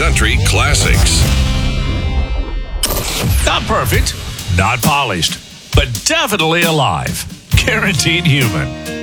country classics. Not perfect, not polished, but definitely alive. Guaranteed human.